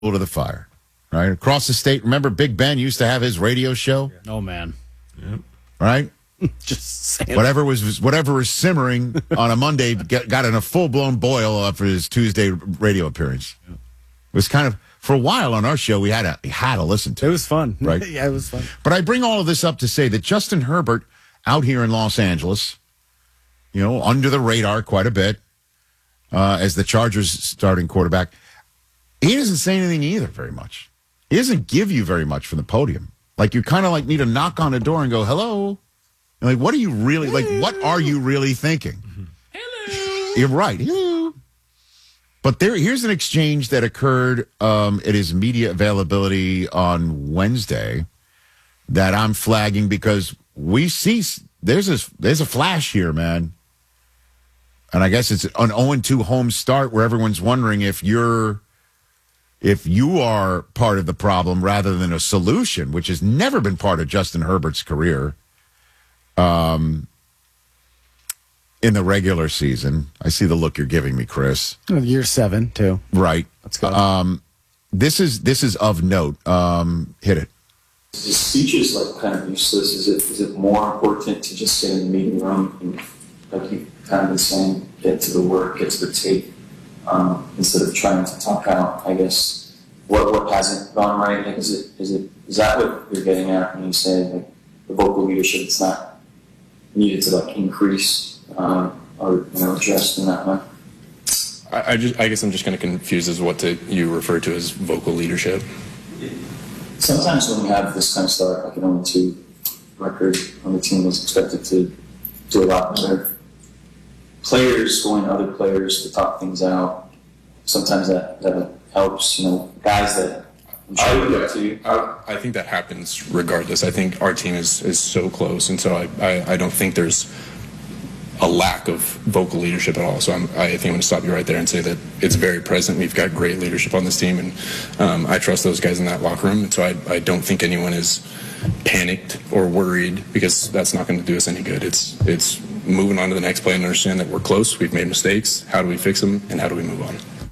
to the fire, right? Across the state, remember Big Ben used to have his radio show? Oh, man. Right? Just saying. Whatever was simmering on a Monday got in a full-blown boil after his Tuesday radio appearance. It was kind of, for a while on our show, we had to listen to it. It was fun. Right? Yeah, it was fun. But I bring all of this up to say that Justin Herbert out here in Los Angeles, under the radar quite a bit, as the Chargers starting quarterback, he doesn't say anything either very much. He doesn't give you very much from the podium. Like, you kind of like need to knock on the door and go, hello. And like, what are you really, what are you really thinking? Hello. You're right. Hello. But here's an exchange that occurred at his media availability on Wednesday that I'm flagging because we see there's a flash here, man. And I guess it's an 0-2 home start where everyone's wondering if you are part of the problem rather than a solution, which has never been part of Justin Herbert's career in the regular season. I see the look you're giving me, Chris. Year 7, too. Right. Let's go. This is of note. Hit it. His speech is kind of useless. Is it more important to just get in the meeting room and, like you kind of been saying, get to the work, get to the tape, instead of trying to talk out, I guess, what hasn't gone right? Like, is that what you're getting at when you say the vocal leadership is not needed to increase or addressed in that way? I guess I'm just kind of confused as what you refer to as vocal leadership. Sometimes when you have this kind of start, like an 0-2 record, when the team is expected to do a lot better, players going to other players to talk things out, sometimes that helps, guys that I'm sure you look to. I think that happens regardless. I think our team is so close, and so I don't think there's a lack of vocal leadership at all. So I think I'm going to stop you right there and say that it's very present. We've got great leadership on this team, and I trust those guys in that locker room. And so I don't think anyone is panicked or worried, because that's not going to do us any good. It's moving on to the next play and understand that we're close. We've made mistakes. How do we fix them, and how do we move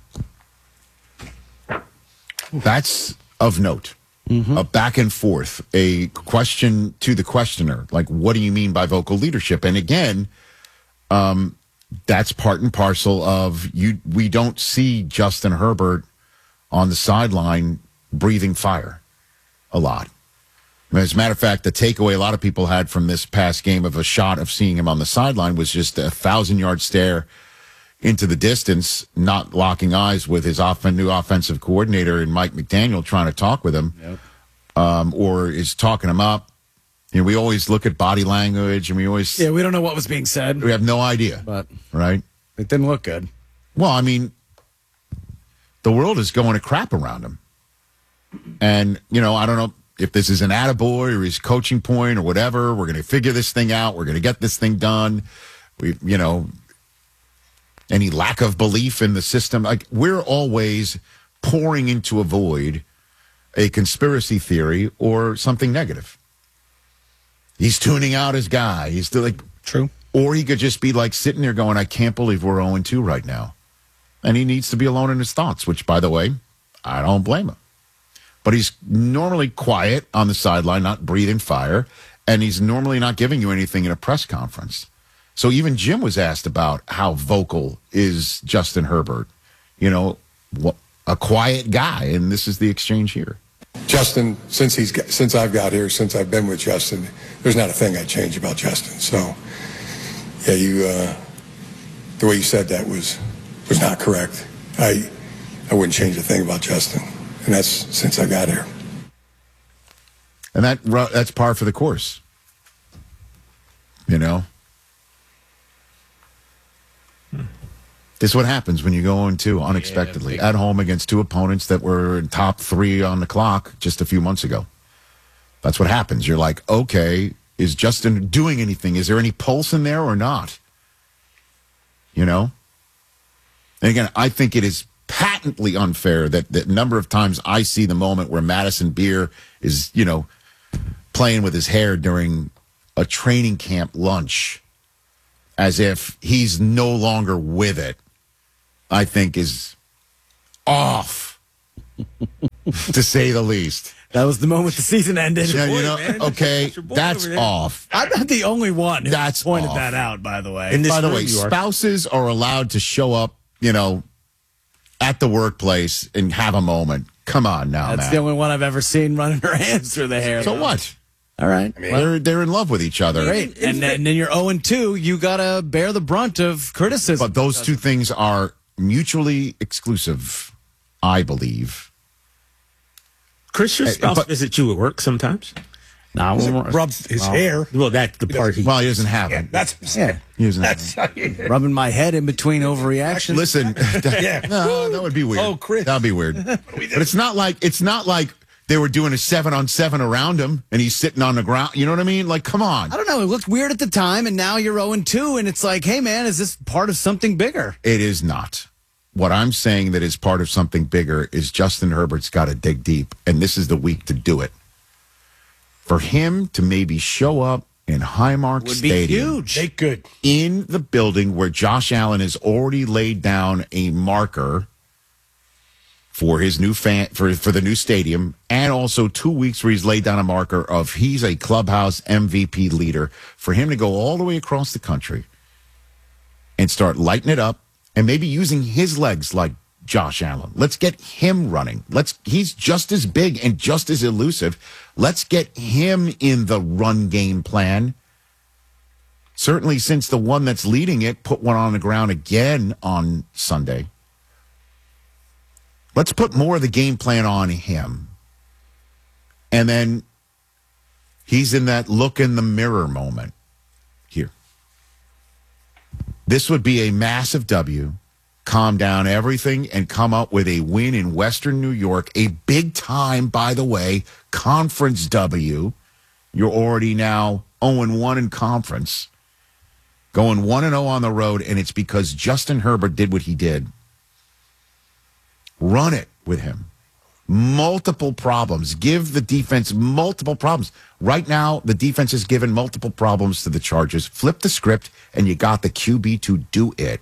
on? That's of note. A back and forth, a question to the questioner, like, what do you mean by vocal leadership? And again, that's part and parcel of we don't see Justin Herbert on the sideline breathing fire a lot. As a matter of fact, the takeaway a lot of people had from this past game of a shot of seeing him on the sideline was just a 1,000-yard stare into the distance, not locking eyes with his new offensive coordinator and Mike McDaniel trying to talk with him, or is talking him up. We always look at body language, and we don't know what was being said. We have no idea, right? It didn't look good. Well, I mean, the world is going to crap around him, and I don't know if this is an attaboy or his coaching point or whatever. We're going to figure this thing out. We're going to get this thing done. Any lack of belief in the system, we're always pouring into a void a conspiracy theory or something negative. He's tuning out his guy. He's still true. Or he could just be sitting there going, I can't believe we're 0-2 right now. And he needs to be alone in his thoughts, which, by the way, I don't blame him. But he's normally quiet on the sideline, not breathing fire, and he's normally not giving you anything in a press conference. So even Jim was asked about how vocal is Justin Herbert. A quiet guy, and this is the exchange here. Justin, since I've got here, since I've been with Justin, there's not a thing I'd change about Justin. So, yeah, the way you said that was not correct. I wouldn't change a thing about Justin, and that's since I got here. And that's par for the course. This is what happens when you go 0-2 unexpectedly at home against two opponents that were in top 3 on the clock just a few months ago. That's what happens. You're like, okay, is Justin doing anything? Is there any pulse in there or not? And again, I think it is patently unfair that the number of times I see the moment where Madison Beer is, playing with his hair during a training camp lunch as if he's no longer with it, I think is off. to say the least. That was the moment the season ended. Yeah, you boy, know, man. okay, That's your boy that's over there. off. I'm not the only one who That's pointed off. that out, by the way. In this By the room way, you are. spouses are allowed to show up, at the workplace and have a moment. Come on now, That's man. the only one I've ever seen running her hands through the hair. So though. what? All right. They're in love with each other. Great. And then you're 0-2. You got to bear the brunt of criticism. But those two things are mutually exclusive, I believe. Chris, your spouse but- visits you at work sometimes? Nah, Rubs his hair. Well, that's the part he. Well, he doesn't have it. That's yeah. He doesn't have it. Rubbing my head in between overreactions. Listen, no, that would be weird. Oh, Chris. That'd be weird. But it's not like they were doing a 7-on-7 around him and he's sitting on the ground. You know what I mean? Like, come on. I don't know. It looked weird at the time, and now you're 0-2, and it's like, hey, man, is this part of something bigger? It is not. What I'm saying that is part of something bigger is Justin Herbert's got to dig deep, and this is the week to do it. For him to maybe show up in Highmark Would be Stadium huge. they could. in the building where Josh Allen has already laid down a marker for his new for the new stadium, and also 2 weeks where he's laid down a marker of he's a clubhouse MVP leader. For him to go all the way across the country and start lighting it up and maybe using his legs like Josh Allen. Let's get him running. He's just as big and just as elusive. Let's get him in the run game plan. Certainly since the one that's leading it put one on the ground again on Sunday. Let's put more of the game plan on him. And then he's in that look in the mirror moment here. This would be a massive W. Calm down everything and come up with a win in Western New York. A big time, by the way, conference W. You're already now 0-1 in conference. Going 1-0 on the road, and it's because Justin Herbert did what he did. Run it with him. Multiple problems. Give the defense multiple problems. Right now, the defense has given multiple problems to the Chargers. Flip the script, and you got the QB to do it.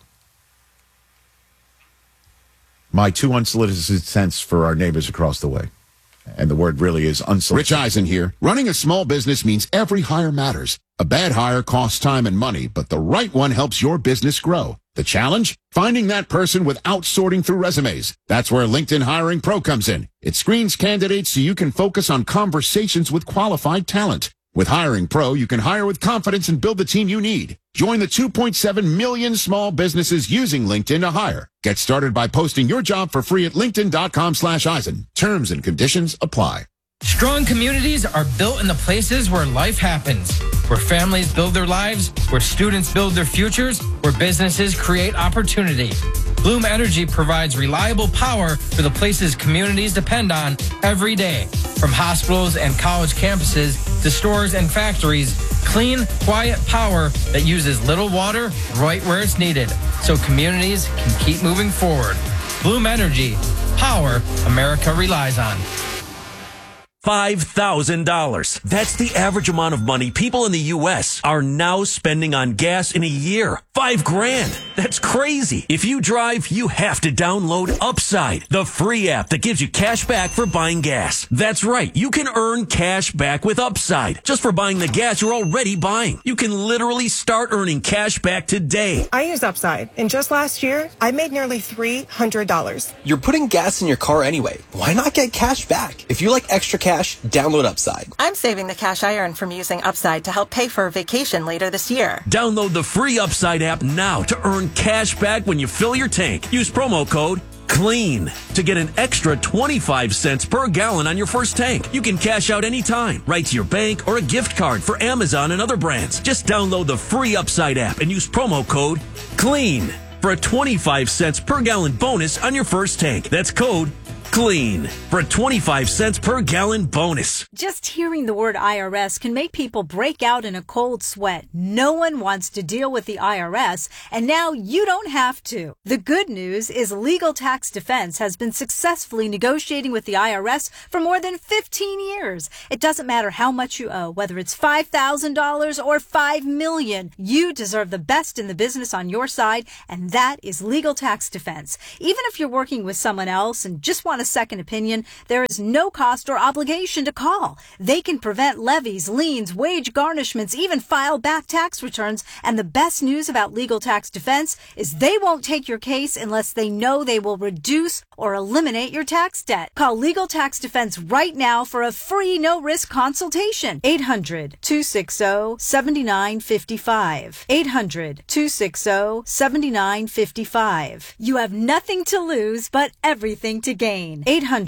My 2 unsolicited cents for our neighbors across the way. And the word really is unsolicited. Rich Eisen here. Running a small business means every hire matters. A bad hire costs time and money, but the right one helps your business grow. The challenge? Finding that person without sorting through resumes. That's where LinkedIn Hiring Pro comes in. It screens candidates so you can focus on conversations with qualified talent. With Hiring Pro, you can hire with confidence and build the team you need. Join the 2.7 million small businesses using LinkedIn to hire. Get started by posting your job for free at linkedin.com/Eisen. Terms and conditions apply. Strong communities are built in the places where life happens, where families build their lives, where students build their futures, where businesses create opportunity. Bloom Energy provides reliable power for the places communities depend on every day. From hospitals and college campuses to stores and factories, clean, quiet power that uses little water right where it's needed, so communities can keep moving forward. Bloom Energy, power America relies on. $5,000. That's the average amount of money people in the U.S. are now spending on gas in a year. $5,000. That's crazy. If you drive, you have to download Upside, the free app that gives you cash back for buying gas. That's right. You can earn cash back with Upside just for buying the gas you're already buying. You can literally start earning cash back today. I use Upside, and just last year, I made nearly $300. You're putting gas in your car anyway. Why not get cash back? If you like extra cash, download Upside. I'm saving the cash I earn from using Upside to help pay for a vacation later this year. Download the free Upside app now to earn cash back when you fill your tank. Use promo code CLEAN to get an extra 25 cents per gallon on your first tank. You can cash out anytime, right to your bank or a gift card for Amazon and other brands. Just download the free Upside app and use promo code CLEAN for a 25 cents per gallon bonus on your first tank. That's code CLEAN for a 25 cents per gallon bonus. Just hearing the word IRS can make people break out in a cold sweat. No one wants to deal with the IRS, and now you don't have to. The good news is Legal Tax Defense has been successfully negotiating with the IRS for more than 15 years. It doesn't matter how much you owe, whether it's $5,000 or $5 million. You deserve the best in the business on your side, and that is Legal Tax Defense. Even if you're working with someone else and just want want a second opinion, there is no cost or obligation to call. They can prevent levies, liens, wage garnishments, even file back tax returns. And the best news about Legal Tax Defense is they won't take your case unless they know they will reduce or eliminate your tax debt. Call Legal Tax Defense right now for a free no-risk consultation. 800-260-7955. 800-260-7955. You have nothing to lose, but everything to gain.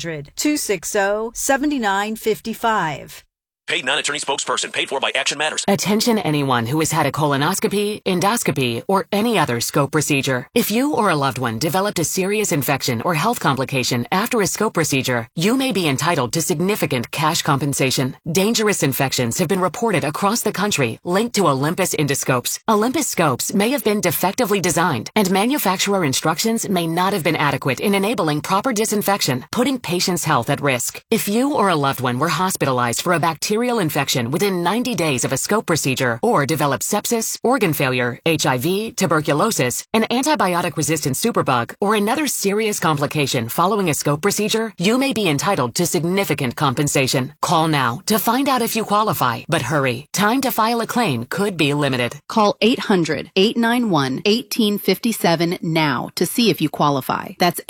800-260-7955. Paid non-attorney spokesperson. Paid for by Action Matters. Attention anyone who has had a colonoscopy, endoscopy, or any other scope procedure. If you or a loved one developed a serious infection or health complication after a scope procedure, you may be entitled to significant cash compensation. Dangerous infections have been reported across the country linked to Olympus endoscopes. Olympus scopes may have been defectively designed, and manufacturer instructions may not have been adequate in enabling proper disinfection, putting patients' health at risk. If you or a loved one were hospitalized for a bacterial infection within 90 days of a scope procedure, or developed sepsis, organ failure, HIV, tuberculosis, an antibiotic-resistant superbug, or another serious complication following a scope procedure, you may be entitled to significant compensation. Call now to find out if you qualify, but hurry. Time to file a claim could be limited. Call 800-891-1857 now to see if you qualify. That's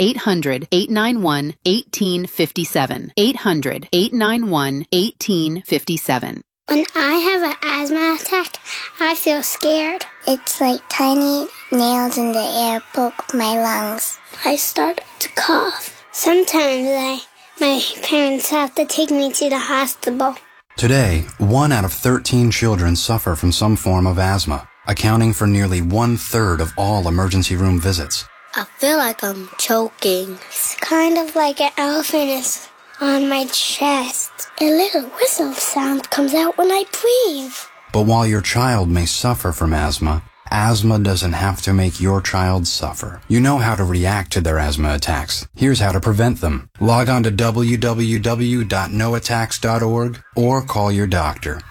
800-891-1857. 800-891-1857. When I have an asthma attack, I feel scared. It's like tiny nails in the air poke my lungs. I start to cough. Sometimes my parents have to take me to the hospital. Today, 1 out of 13 children suffer from some form of asthma, accounting for nearly 1/3 of all emergency room visits. I feel like I'm choking. It's kind of like an elephant is on my chest. A little whistle sound comes out when I breathe. But while your child may suffer from asthma, asthma doesn't have to make your child suffer. You know how to react to their asthma attacks. Here's how to prevent them. Log on to www.noattacks.org or call your doctor.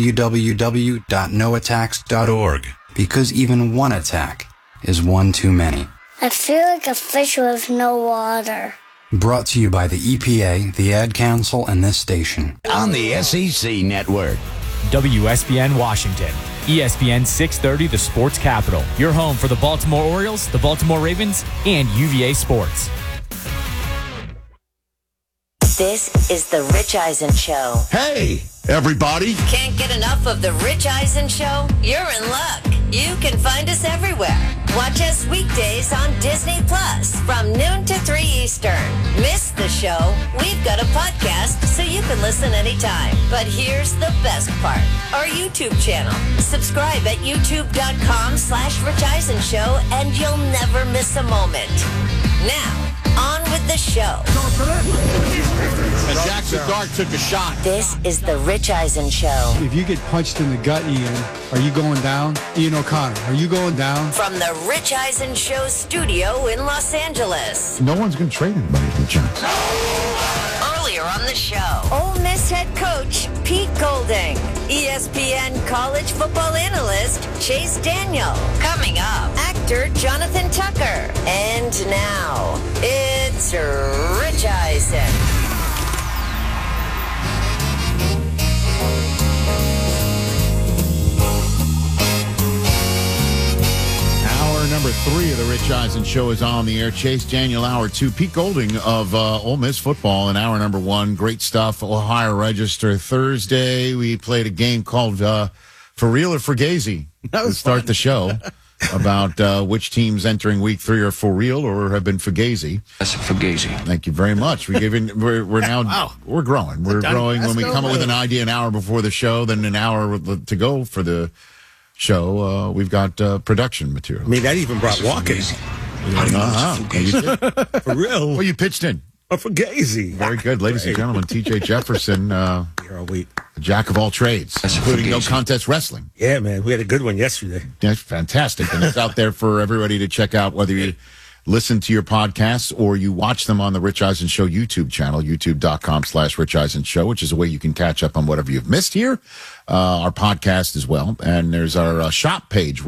www.noattacks.org. Because even one attack is one too many. I feel like a fish with no water. Brought to you by the EPA, the Ad Council, and this station. On the SEC Network. WSBN Washington. ESPN 630, the sports capital. Your home for the Baltimore Orioles, the Baltimore Ravens, and UVA Sports. This is the Rich Eisen Show. Hey, everybody. Can't get enough of the Rich Eisen Show? You're in luck. You can find us everywhere. Watch us weekdays on Disney Plus from noon to 3 Eastern. Miss the show? We've got a podcast so you can listen anytime. But here's the best part. Our YouTube channel. Subscribe at youtube.com/Rich Eisen Show and you'll never miss a moment. Now, on with the show. And Jackson Dart took a shot. This is the Rich Eisen Show. If you get punched in the gut, Ian, are you going down? Ian O'Connor, are you going down? From the Rich Eisen Show studio in Los Angeles. No one's going to trade anybody from the Giants. Earlier on the show, Ole Miss head coach Pete Golding, ESPN college football analyst Chase Daniel. Coming up, actor Jonathan Tucker. And now, it's Rich Eisen. Number 3 of the Rich Eisen Show is on the air. Chase Daniel, hour 2. Pete Golding of Ole Miss football in hour number 1. Great stuff. Ohio Register Thursday. We played a game called For Real or Fugazi to start the show about which teams entering week 3 are for real or have been Fugazi. That's Fugazi. Thank you very much. We're now wow. We're growing. We're growing when we come up with an idea an hour before the show, then an hour to go for the show. We've got production material. I mean, that even brought walking. For real. Well, you pitched in. For Fugazi. Very good. Ladies and gentlemen, TJ Jefferson, a jack of all trades, including no contest wrestling. Yeah, man. We had a good one yesterday. That's fantastic. And it's out there for everybody to check out, whether you listen to your podcasts or you watch them on the Rich Eisen Show YouTube channel, youtube.com/Rich Eisen Show, which is a way you can catch up on whatever you've missed here. Our podcast as well. And there's our shop page,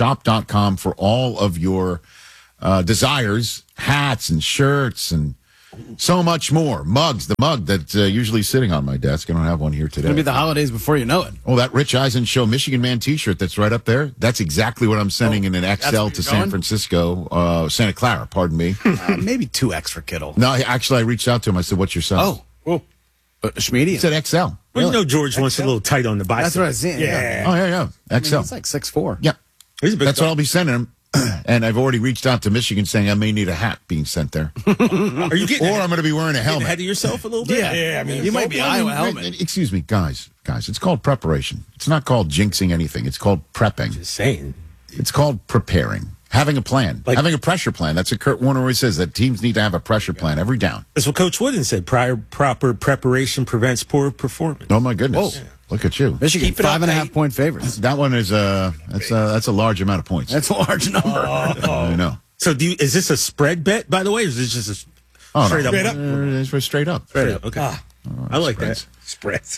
richeisenshop.com, for all of your desires, hats and shirts and So much more. Mugs, the mug that's usually sitting on my desk. I don't have one here today. It's going to be the holidays before you know it. Oh, that Rich Eisen Show Michigan Man t-shirt that's right up there. That's exactly what I'm sending in an XL to San Francisco, Santa Clara, pardon me. Maybe 2X for Kittle. No, actually, I reached out to him. I said, what's your size? Oh. Schmiede? He said XL. Well, Really? you know George wants a little tight on the bicep. That's what I was saying. Yeah. Oh, yeah. XL. He's like 6'4". Yeah. He's a big That's guy. what I'll be sending him. And I've already reached out to Michigan saying I may need a hat being sent there. Are you getting Or I'm going to be wearing a helmet. ahead of yourself a little bit? Yeah. I mean, You might be Iowa helmet. Excuse me, guys. It's called preparation. It's not called jinxing anything. It's called prepping. Just saying. It's called preparing. Having a plan. Having a pressure plan. That's what Kurt Warner always says, that teams need to have a pressure plan every down. That's what Coach Wooden said. Proper preparation prevents poor performance. Oh, my goodness. Whoa. Look at you. Michigan, Keep it up, 5.5 point favorites. That one is that's a large amount of points. That's a large number. I know. So is this a spread bet, by the way, or is this just a straight up? It's straight up. Straight up. Okay. I like spreads. that. Spreads.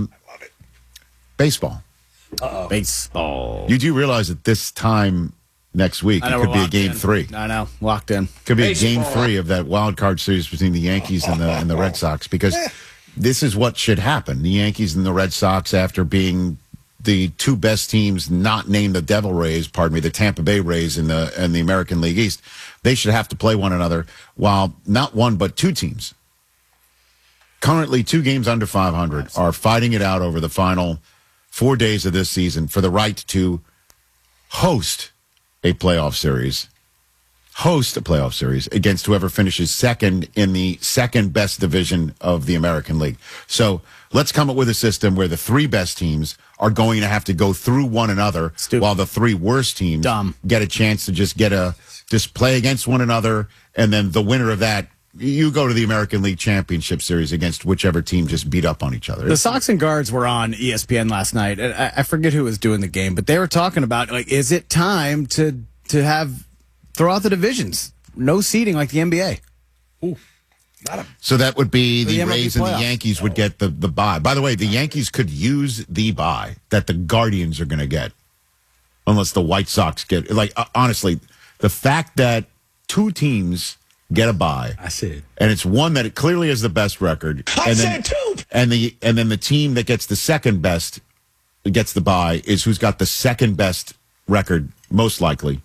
Baseball. Baseball. You do realize that this time next week I it know, could we're be a locked game in. 3. I know. Locked in. Could be a game 3 of that wild card series between the Yankees and the Red Sox, because this is what should happen. The Yankees and the Red Sox, after being the two best teams not named the Devil Rays, the Tampa Bay Rays in the American League East, they should have to play one another, while not one but two teams, currently 2 games under 500, are fighting it out over the final 4 days of this season for the right to host a playoff series against whoever finishes second in the second best division of the American League. So let's come up with a system where the 3 best teams are going to have to go through one another, while the 3 worst teams get a chance to just play against one another, and then the winner of that, you go to the American League Championship Series against whichever team just beat up on each other. The Sox and Guards were on ESPN last night, and I forget who was doing the game, but they were talking about, is it time to throw out the divisions? No seeding like the NBA. Ooh. So that would be the MLB Rays and the playoffs. Yankees would get the bye. By the way, the Yankees could use the bye that the Guardians are going to get, unless the White Sox get. Honestly, the fact that 2 teams get a bye, I said, and it's one that it clearly has the best record, and then the team that gets the second best gets the bye is who's got the second best record, most likely,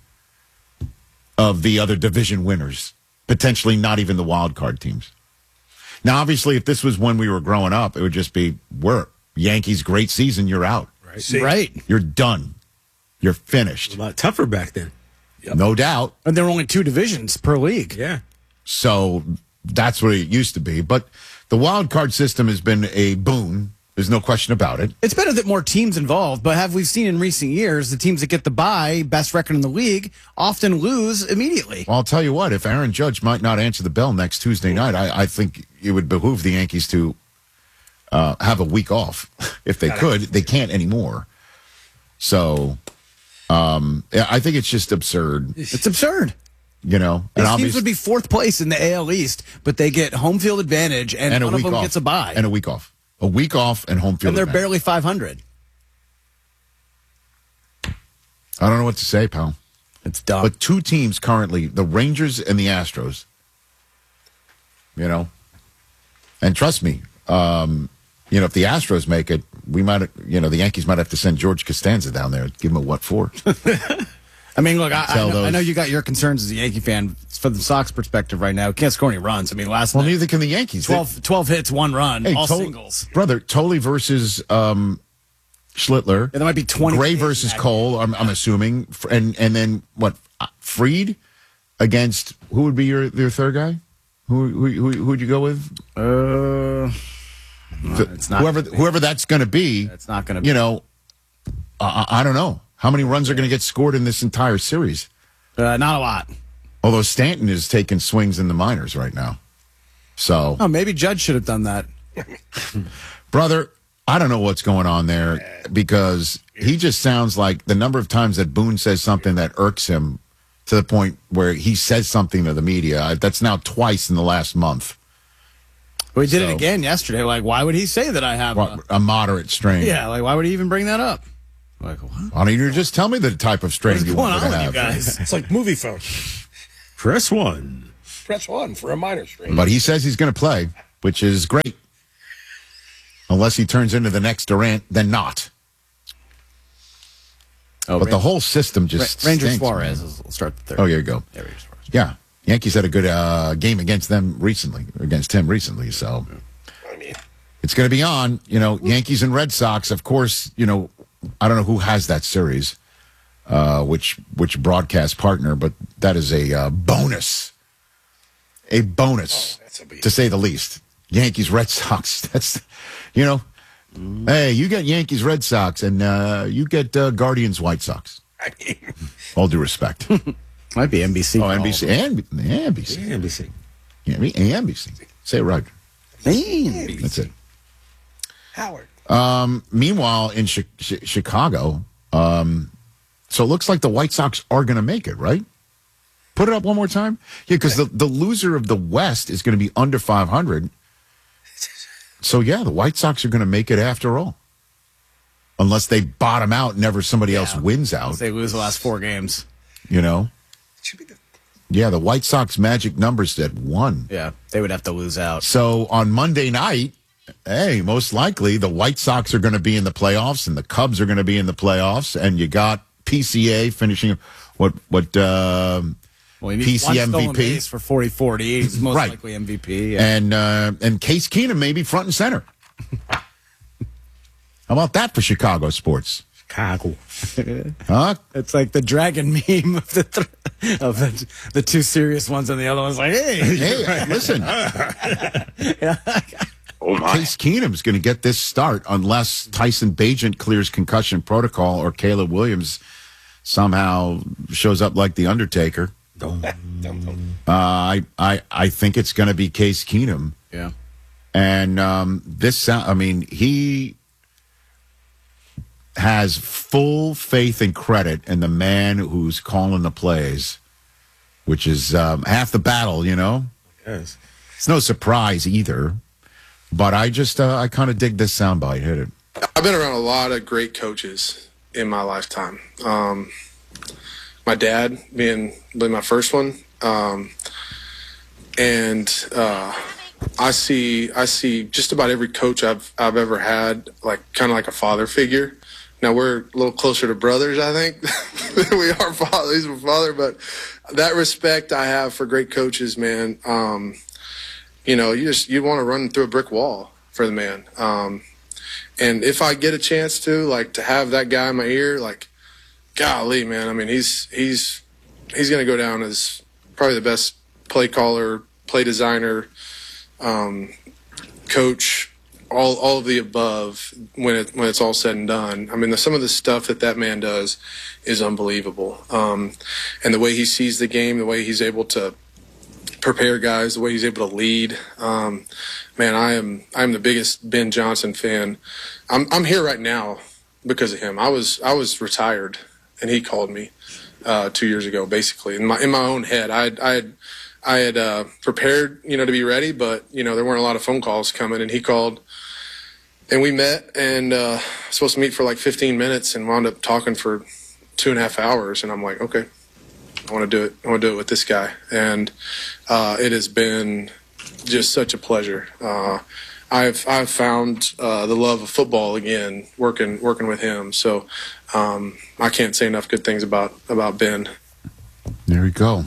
of the other division winners. Potentially not even the wild card teams. Now, obviously, if this was when we were growing up, it would just be, Yankees, great season, you're out. Right. You're done. You're finished. A lot tougher back then. No doubt. And there were only 2 divisions per league. Yeah. So that's what it used to be. But the wild card system has been a boon. There's no question about it. It's better that more teams involved, but have we seen in recent years the teams that get the bye, best record in the league, often lose immediately? Well, I'll tell you what, if Aaron Judge might not answer the bell next Tuesday night, I think it would behoove the Yankees to have a week off if they could. They can't anymore. So I think it's just absurd. It's absurd. You know, These teams would be 4th place in the AL East, but they get home field advantage, and a one of week them off. gets a bye. And a week off. A week off and home field And they're advantage. barely 500. I don't know what to say, pal. It's dumb. But 2 teams currently, the Rangers and the Astros, and trust me, if the Astros make it, we might, the Yankees might have to send George Costanza down there, give him a what for. I mean, look, I know you got your concerns as a Yankee fan. From the Sox perspective right now, can't score any runs. I mean, last night, neither can the Yankees. 12 hits, 1 run, all singles. Brother, Tolley versus Schlittler. Yeah, there might be 20. Gray versus Cole, I'm assuming. And then, Fried against, who would be your third guy? Who'd you go with? It's not whoever that's going to be. It's not going to be. I don't know. How many runs are going to get scored in this entire series? Not a lot. Although Stanton is taking swings in the minors right now. So. Oh, maybe Judge should have done that. Brother, I don't know what's going on there, because he just sounds like the number of times that Boone says something that irks him to the point where he says something to the media. That's now twice in the last month. We did it again yesterday. Why would he say that I have a moderate strain? Yeah, why would he even bring that up? What? Why don't you just tell me the type of strain you want to have? You guys? It's like movie phone. Press 1. press 1 for a minor strain. But he says he's going to play, which is great. Unless he turns into the next Durant, then not. But the whole system just Ranger stinks, Suarez man. will start the third. Oh, here you go. Yeah, Ranger Suarez. Yeah. Yankees had a good game against him recently. So I mean, it's going to be on. Yankees and Red Sox, of course. I don't know who has that series, which broadcast partner, but that is a bonus. A bonus, to say the least. Yankees, Red Sox. That's, hey, you get Yankees, Red Sox, and you get Guardians, White Sox. I mean, all due respect. Might be NBC. Oh, NBC. NBC. Yeah, NBC. Say it right. That's it. Howard. Meanwhile, in Chicago, so it looks like the White Sox are going to make it, right? Put it up one more time. Yeah, because the loser of the West is going to be under 500. So, yeah, the White Sox are going to make it after all. Unless they bottom out and somebody else wins out. Unless they lose the last 4 games. Yeah, the White Sox magic numbers at 1. Yeah, they would have to lose out. So on Monday night, hey, most likely the White Sox are going to be in the playoffs and the Cubs are going to be in the playoffs. And you got PCA finishing what Well, he needs PC one stolen MVP base for 40-40. He's most Right. likely MVP. Yeah. and Case Keenum maybe front and center. How about that for Chicago sports? Chicago. Huh? It's like the dragon meme of the two serious ones and the other one's like, hey, listen. Oh my. Case Keenum's going to get this start unless Tyson Bagent clears concussion protocol or Caleb Williams somehow shows up like the Undertaker. I think it's going to be Case Keenum. Yeah. And he has full faith and credit in the man who's calling the plays, which is half the battle, Yes. It's no surprise either. But I just, I kind of dig this soundbite. Hit it. I've been around a lot of great coaches in my lifetime. My dad being my first one. I see just about every coach I've ever had, kind of like a father figure. Now we're a little closer to brothers, I think, than we are father. He's my father, but that respect I have for great coaches, man. You want to run through a brick wall for the man. And if I get a chance to have that guy in my ear, golly, man. I mean, he's going to go down as probably the best play caller, play designer, coach, all of the above when it's all said and done. I mean, some of the stuff that man does is unbelievable. And the way he sees the game, the way he's able to prepare guys, the way he's able to lead. Man, I'm the biggest Ben Johnson fan. I'm here right now because of him. I was retired and he called me 2 years ago, basically in my own head. I had prepared, to be ready, but there weren't a lot of phone calls coming, and he called, and we met, and supposed to meet for 15 minutes, and wound up talking for 2.5 hours, and I'm like, okay, I want to do it. I want to do it with this guy, and it has been just such a pleasure. I've found the love of football again working with him. So I can't say enough good things about Ben. There you go.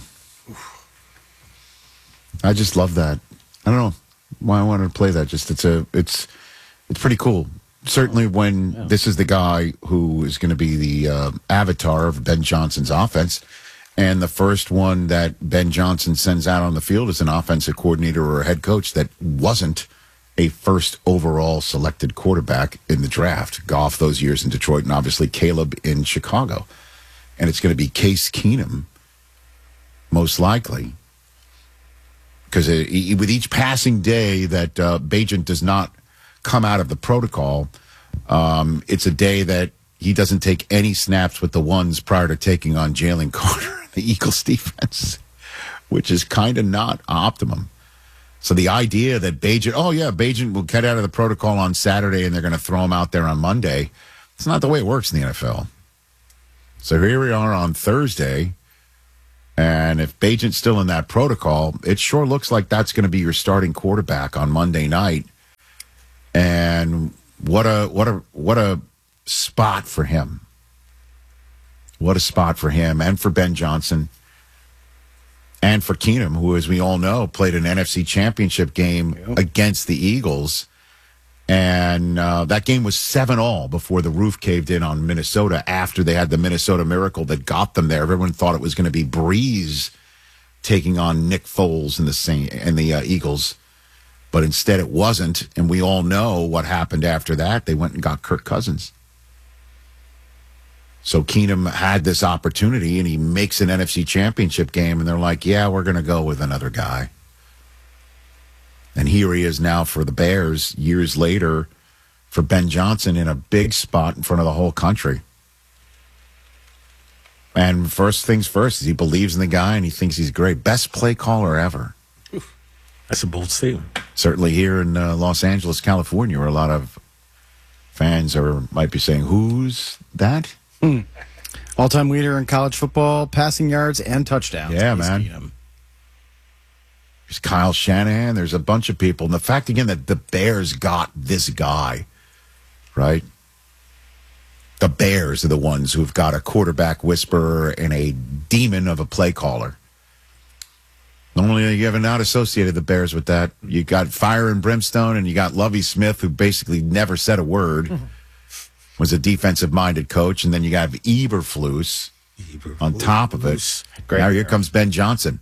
I just love that. I don't know why I wanted to play that. Just it's pretty cool. Certainly when this is the guy who is going to be the avatar of Ben Johnson's offense, and the first one that Ben Johnson sends out on the field is an offensive coordinator or a head coach that wasn't a first overall selected quarterback in the draft. Goff those years in Detroit, and obviously Caleb in Chicago. And it's going to be Case Keenum, most likely. Because with each passing day that Bagent does not come out of the protocol, it's a day that he doesn't take any snaps with the ones prior to taking on Jalen Carter, the Eagles defense, which is kind of not optimum. So the idea that Bagent will get out of the protocol on Saturday and they're going to throw him out there on Monday, it's not the way it works in the NFL. So here we are on Thursday, And if Bagent's still in that protocol, it sure looks like that's going to be your starting quarterback on Monday night. And what a spot for him. What a spot for him and for Ben Johnson and for Keenum, who, as we all know, played an NFC Championship game against the Eagles. And that game was 7-all before the roof caved in on Minnesota after they had the Minnesota Miracle that got them there. Everyone thought it was going to be Breeze taking on Nick Foles and the Eagles. But instead it wasn't. And we all know what happened after that. They went and got Kirk Cousins. So Keenum had this opportunity, and he makes an NFC Championship game, and they're like, yeah, we're going to go with another guy. And here he is now for the Bears, years later, for Ben Johnson in a big spot in front of the whole country. And first things first, he believes in the guy, and he thinks he's great. Best play caller ever. That's a bold statement. Certainly here in Los Angeles, California, where a lot of fans might be saying, who's that? All-time leader in college football, passing yards and touchdowns. Yeah, man. There's Kyle Shanahan. There's a bunch of people. And the fact, again, that the Bears got this guy, right? The Bears are the ones who've got a quarterback whisperer and a demon of a play caller. Normally, you have not associated the Bears with that. You got fire and brimstone, and you got Lovie Smith, who basically never said a word, was a defensive-minded coach, and then you got Eberflus on top of it. Now here comes Ben Johnson,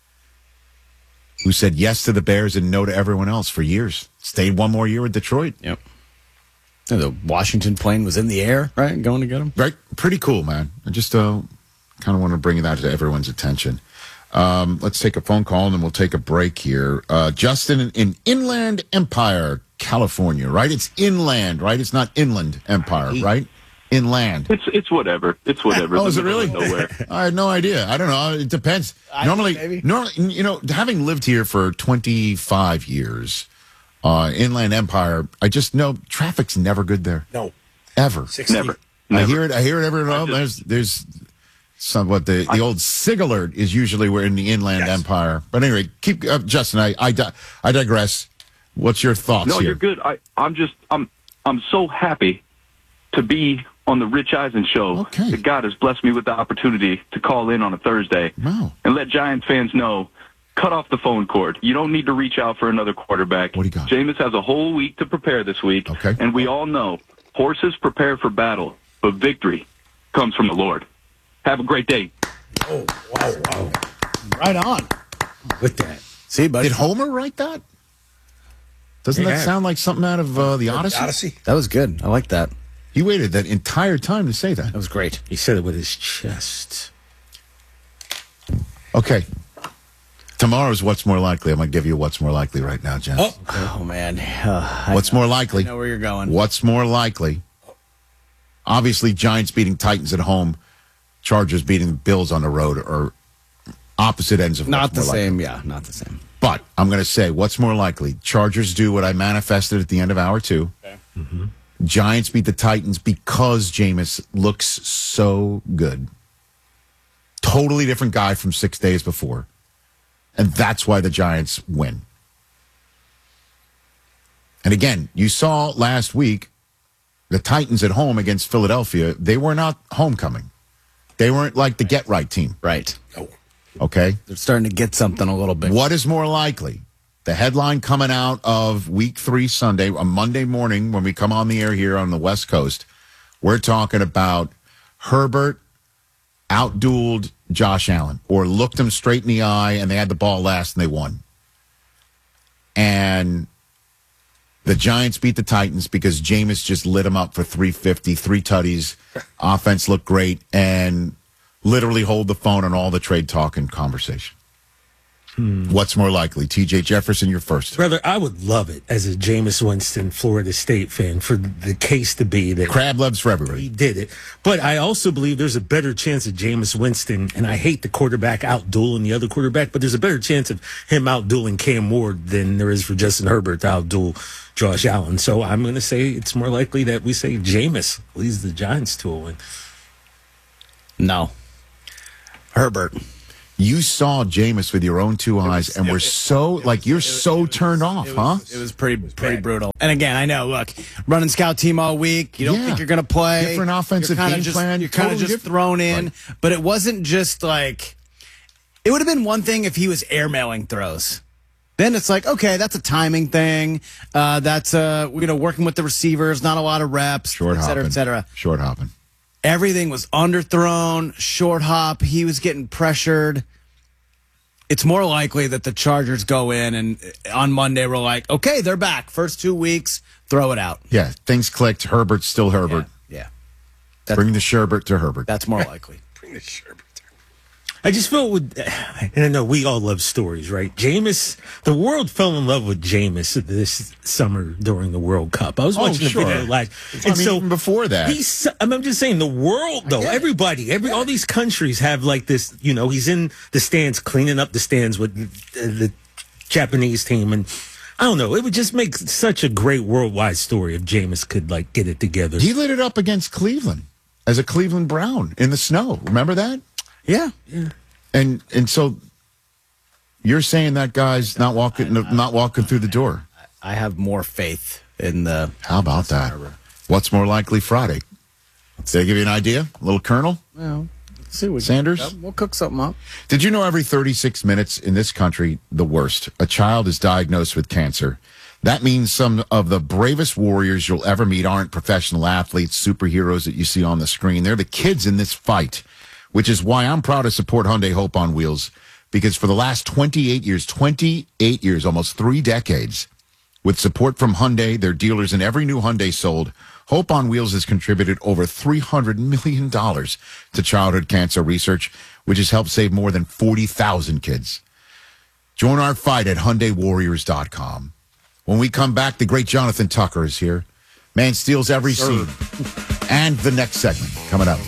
who said yes to the Bears and no to everyone else for years. Stayed one more year with Detroit. Yep. And the Washington plane was in the air, right, going to get him? Right. Pretty cool, man. I just kind of want to bring that to everyone's attention. Let's take a phone call, and then we'll take a break here. Justin in Inland Empire, California, right? It's inland, right? It's not Inland Empire, right? Inland. It's whatever. It's whatever. Oh, is it really? Nowhere. I had no idea. I don't know. It depends. Normally, having lived here for 25 years, Inland Empire, I just know traffic's never good there. No. Ever. 60. Never. I hear it every now and then. There's somewhat the old SIG alert is usually we're in the Inland Empire. But anyway, keep Justin. I digress. What's your thoughts here? No, you're good. I'm so happy to be on the Rich Eisen show. Okay. That God has blessed me with the opportunity to call in on a Thursday and let Giants fans know, cut off the phone cord. You don't need to reach out for another quarterback. What do you got? Jameis has a whole week to prepare this week. Okay. And we all know horses prepare for battle, but victory comes from the Lord. Have a great day. Oh, wow. Right on. With that. See, buddy. Did Homer write that? Doesn't that sound like something out of the Odyssey? That was good. I like that. He waited that entire time to say that. That was great. He said it with his chest. Okay. Tomorrow's What's More Likely. I'm going to give you What's More Likely right now, Jen. Oh man. What's more likely? I know where you're going. What's more likely? Obviously, Giants beating Titans at home, Chargers beating Bills on the road are opposite ends of not the more same. likely. Yeah, not the same. But I'm going to say, what's more likely? Chargers do what I manifested at the end of hour 2. Okay. Mm-hmm. Giants beat the Titans because Jameis looks so good. Totally different guy from 6 days before. And that's why the Giants win. And again, you saw last week the Titans at home against Philadelphia. They were not homecoming. They weren't like the get-right team. Right. No. Okay? They're starting to get something a little bit. What is more likely? The headline coming out of Week 3 Sunday, a Monday morning when we come on the air here on the West Coast, we're talking about Herbert outdueled Josh Allen or looked him straight in the eye and they had the ball last and they won. And the Giants beat the Titans because Jameis just lit them up for 350, 3 tutties. Offense looked great and literally hold the phone on all the trade talk and conversation. What's more likely? TJ Jefferson, you're first. Brother, I would love it as a Jameis Winston, Florida State fan for the case to be that crab loves for everybody. He did it. But I also believe there's a better chance of Jameis Winston, and I hate the quarterback outdueling the other quarterback, but there's a better chance of him outdueling Cam Ward than there is for Justin Herbert to outduel Josh Allen. So I'm going to say it's more likely that we say Jameis leads the Giants to a win. No. Herbert. You saw Jameis with your own two eyes, and you're so turned off, huh? It was pretty brutal. And again, I know, look, running scout team all week, you don't think you're going to play. Different offensive game plan. You're kind of just thrown in. Right. But it wasn't just like, it would have been one thing if he was airmailing throws. Then it's like, okay, that's a timing thing. That's working with the receivers, not a lot of reps, et cetera, et cetera. Short hopping. Everything was underthrown, short hop. He was getting pressured. It's more likely that the Chargers go in and on Monday we're like, okay, they're back. First 2 weeks, throw it out. Yeah, things clicked. Herbert's still Herbert. Yeah. Bring the Sherbert to Herbert. That's more likely. Bring the Sherbert. I just feel and I know we all love stories, right? Jameis, the world fell in love with Jameis this summer during the World Cup. I was watching the video last. And so even before that, I'm just saying the world, though, all these countries have like this, he's in the stands, cleaning up the stands with the Japanese team. And I don't know, it would just make such a great worldwide story if Jameis could like get it together. He lit it up against Cleveland as a Cleveland Brown in the snow. Remember that? Yeah. And so you're saying that guy's not walking through the door. I have more faith in the. How about that? What's more likely Friday? Did I give you an idea? A little Colonel? Well, let's see what Sanders? We'll cook something up. Did you know every 36 minutes in this country, the worst, a child is diagnosed with cancer? That means some of the bravest warriors you'll ever meet aren't professional athletes, superheroes that you see on the screen. They're the kids in this fight, which is why I'm proud to support Hyundai Hope on Wheels, because for the last 28 years, almost 3 decades, with support from Hyundai, their dealers, and every new Hyundai sold, Hope on Wheels has contributed over $300 million to childhood cancer research, which has helped save more than 40,000 kids. Join our fight at HyundaiWarriors.com. When we come back, the great Jonathan Tucker is here. Man steals every scene. And the next segment coming up.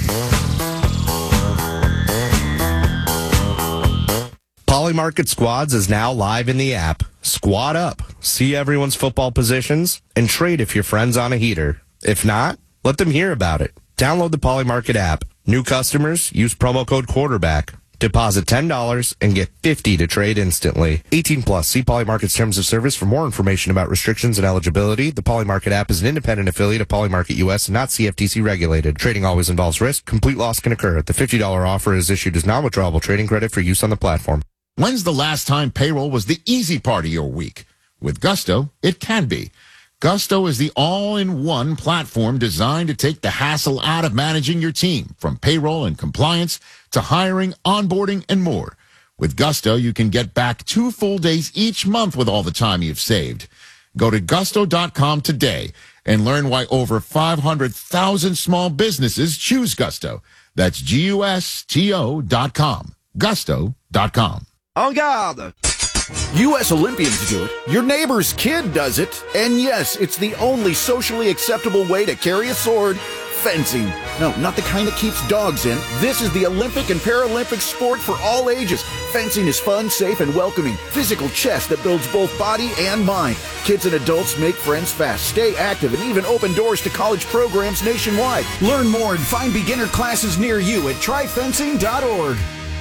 Polymarket Squads is now live in the app. Squad up, see everyone's football positions, and trade if your friend's on a heater. If not, let them hear about it. Download the Polymarket app. New customers, use promo code quarterback. Deposit $10 and get $50 to trade instantly. 18 plus. See Polymarket's terms of service for more information about restrictions and eligibility. The Polymarket app is an independent affiliate of Polymarket US and not CFTC regulated. Trading always involves risk. Complete loss can occur. The $50 offer is issued as non-withdrawable trading credit for use on the platform. When's the last time payroll was the easy part of your week? With Gusto, it can be. Gusto is the all-in-one platform designed to take the hassle out of managing your team, from payroll and compliance to hiring, onboarding, and more. With Gusto, you can get back 2 full days each month with all the time you've saved. Go to gusto.com today and learn why over 500,000 small businesses choose Gusto. That's GUSTO.com. Gusto.com. En garde! U.S. Olympians do it. Your neighbor's kid does it. And yes, it's the only socially acceptable way to carry a sword. Fencing. No, not the kind that keeps dogs in. This is the Olympic and Paralympic sport for all ages. Fencing is fun, safe, and welcoming. Physical chess that builds both body and mind. Kids and adults make friends fast, stay active, and even open doors to college programs nationwide. Learn more and find beginner classes near you at tryfencing.org.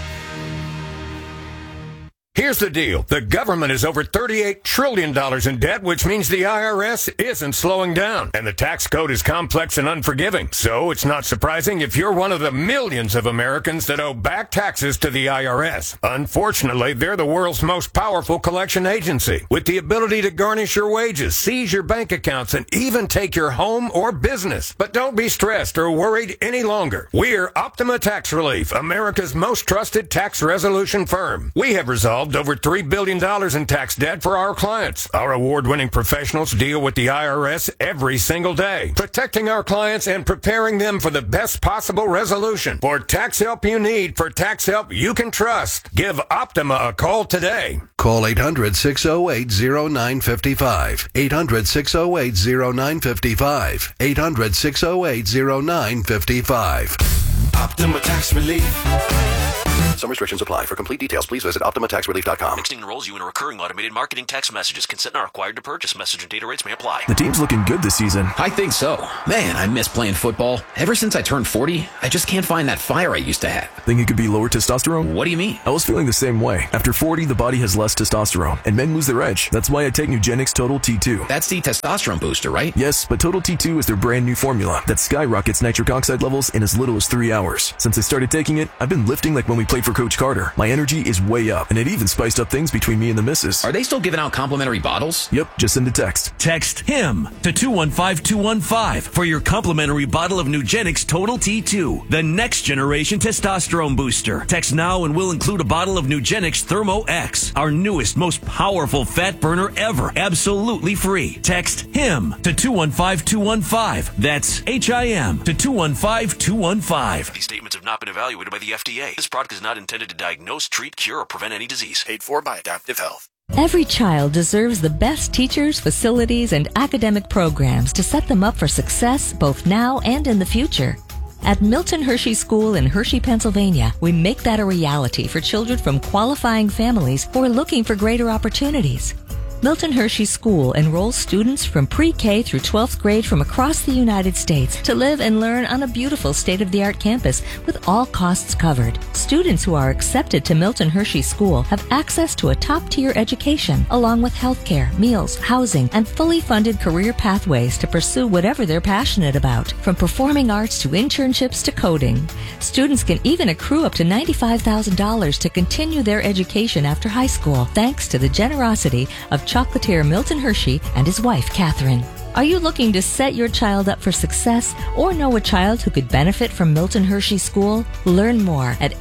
Here's the deal. The government is over $38 trillion in debt, which means the IRS isn't slowing down. And the tax code is complex and unforgiving. So it's not surprising if you're one of the millions of Americans that owe back taxes to the IRS. Unfortunately, they're the world's most powerful collection agency, with the ability to garnish your wages, seize your bank accounts, and even take your home or business. But don't be stressed or worried any longer. We're Optima Tax Relief, America's most trusted tax resolution firm. We have resolved over $3 billion in tax debt for our clients. Our award-winning professionals deal with the IRS every single day, protecting our clients and preparing them for the best possible resolution. For tax help you need, for tax help you can trust, give Optima a call today. Call 800-608-0955. 800-608-0955. 800-608-0955. Optima Tax Relief. Some restrictions apply. For complete details, please visit OptimaTaxRelief.com. Texting enrolls you in a recurring automated marketing text messages. Consent not required to purchase. Message and data rates may apply. The team's looking good this season. I think so. Man, I miss playing football. Ever since I turned 40, I just can't find that fire I used to have. Think it could be lower testosterone? What do you mean? I was feeling the same way. After 40, the body has less testosterone, and men lose their edge. That's why I take Nugenix Total T2. That's the testosterone booster, right? Yes, but Total T2 is their brand new formula that skyrockets nitric oxide levels in as little as 3 hours. Since I started taking it, I've been lifting like when we played for Coach Carter. My energy is way up, and it even spiced up things between me and the missus. Are they still giving out complimentary bottles? Yep, just send a text. Text HIM to 215-215 for your complimentary bottle of Nugenix Total T2, the next generation testosterone booster. Text now and we'll include a bottle of Nugenix Thermo X, our newest, most powerful fat burner ever, absolutely free. Text HIM to 215-215. That's HIM to 215-215. These statements have not been evaluated by the FDA. This product is not intended to diagnose, treat, cure, or prevent any disease. Paid for by Adaptive Health. Every child deserves the best teachers, facilities, and academic programs to set them up for success both now and in the future. At Milton Hershey School in Hershey, Pennsylvania, we make that a reality for children from qualifying families who are looking for greater opportunities. Milton Hershey School enrolls students from pre-K through 12th grade from across the United States to live and learn on a beautiful state-of-the-art campus with all costs covered. Students who are accepted to Milton Hershey School have access to a top-tier education, along with healthcare, meals, housing, and fully funded career pathways to pursue whatever they're passionate about, from performing arts to internships to coding. Students can even accrue up to $95,000 to continue their education after high school, thanks to the generosity of chocolatier Milton Hershey and his wife, Catherine. Are you looking to set your child up for success or know a child who could benefit from Milton Hershey School? Learn more at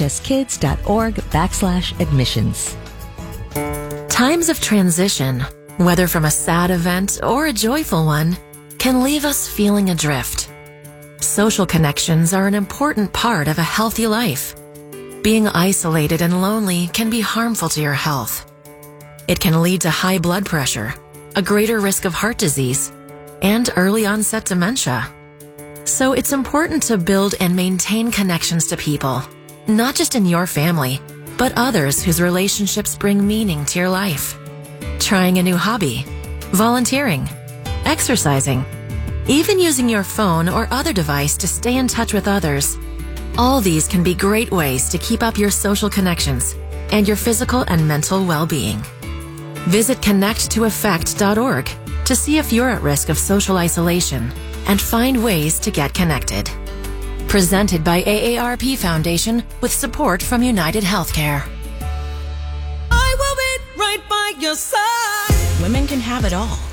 mhskids.org/admissions. Times of transition, whether from a sad event or a joyful one, can leave us feeling adrift. Social connections are an important part of a healthy life. Being isolated and lonely can be harmful to your health. It can lead to high blood pressure, a greater risk of heart disease, and early onset dementia. So it's important to build and maintain connections to people, not just in your family, but others whose relationships bring meaning to your life. Trying a new hobby, volunteering, exercising, even using your phone or other device to stay in touch with others. All these can be great ways to keep up your social connections and your physical and mental well-being. Visit connecttoeffect.org to see if you're at risk of social isolation and find ways to get connected. Presented by AARP Foundation with support from United Healthcare. I will be right by your side. Women can have it all,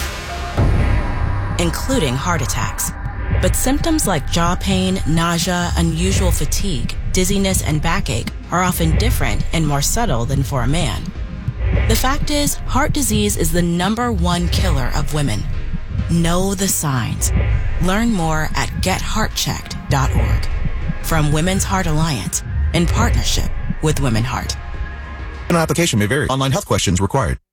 including heart attacks. But symptoms like jaw pain, nausea, unusual fatigue, dizziness, and backache are often different and more subtle than for a man. The fact is, heart disease is the #1 killer of women. Know the signs. Learn more at getheartchecked.org. From Women's Heart Alliance, in partnership with Women Heart. An application may vary. Online health questions required.